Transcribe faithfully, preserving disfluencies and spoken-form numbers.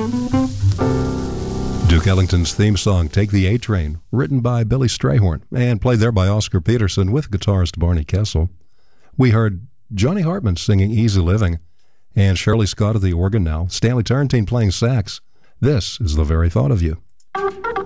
Duke Ellington's theme song, Take the A-Train, written by Billy Strayhorn and played there by Oscar Peterson with guitarist Barney Kessel. We heard Johnny Hartman singing Easy Living and Shirley Scott at the organ now, Stanley Turrentine playing sax. This is The Very Thought of You.